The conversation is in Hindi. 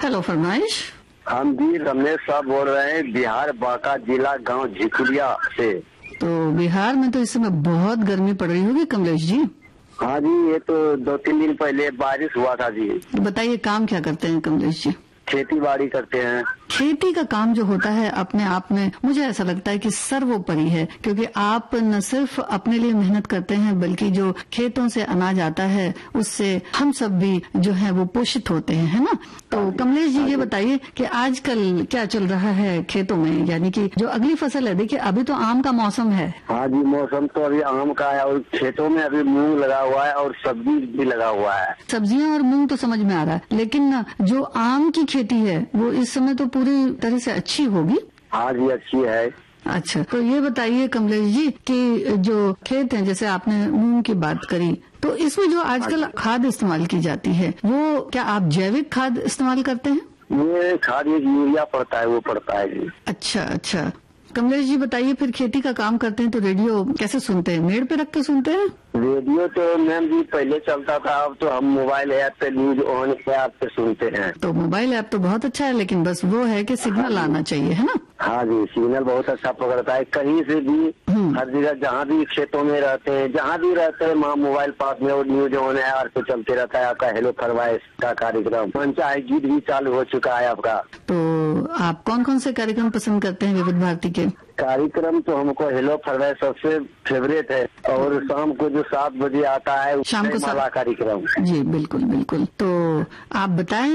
हेलो फरमाइश। हम जी रमेश साहब बोल रहे हैं, बिहार बांका जिला गांव झिकुरिया से। तो बिहार में तो इस समय बहुत गर्मी पड़ रही होगी कमलेश जी। हाँ जी, ये तो 2-3 दिन पहले बारिश हुआ था जी। तो बताइए काम क्या करते हैं कमलेश जी? खेती बाड़ी करते हैं। खेती का काम जो होता है अपने आप में मुझे ऐसा लगता है कि सर्वोपरि है, क्योंकि आप न सिर्फ अपने लिए मेहनत करते हैं बल्कि जो खेतों से अनाज आता है उससे हम सब भी जो है वो पोषित होते हैं, है ना। तो कमलेश जी ये बताइए कि आजकल क्या चल रहा है खेतों में, यानी कि जो अगली फसल है। देखिए अभी तो आम का मौसम है। हाँ जी, मौसम तो अभी आम का है और खेतों में अभी मूंग लगा हुआ है और सब्जी भी लगा हुआ है। सब्जियां और मूंग तो समझ में आ रहा है, लेकिन जो आम की खेती है वो इस समय तो पूरी तरह से अच्छी होगी। हाँ जी, अच्छी है। अच्छा, तो ये बताइए कमलेश जी कि जो खेत है, जैसे आपने मूंग की बात करी, तो इसमें जो आजकल खाद इस्तेमाल की जाती है वो क्या आप जैविक खाद इस्तेमाल करते हैं? ये खाद एक यूरिया पड़ता है, वो पड़ता है जी। अच्छा। कमलेश जी बताइए, फिर खेती का काम करते हैं तो रेडियो कैसे सुनते हैं? मेड़ पे रख के सुनते हैं? रेडियो तो मैम जी पहले चलता था, अब तो हम मोबाइल ऐप पे न्यूज ऑन ऐप पे सुनते हैं। तो मोबाइल ऐप तो बहुत अच्छा है, लेकिन बस वो है कि सिग्नल आना चाहिए, है ना। हाँ जी, सिग्नल बहुत अच्छा पकड़ता है, कहीं से भी हर जगह जहाँ भी खेतों में रहते हैं, जहाँ भी रहते हैं वहाँ मोबाइल पास में और न्यूज ऑन ऐप पे चलते रहता है। आपका हेलो फरमाइश का कार्यक्रम पंचायत गीत भी चालू हो चुका है आपका। तो आप कौन कौन से कार्यक्रम पसंद करते हैं विविध भारती के? कार्यक्रम तो हमको हेलो फरमाइश सबसे फेवरेट है, और शाम को जो 7 बजे आता है शाम को कार्यक्रम। जी बिल्कुल। तो आप बताएं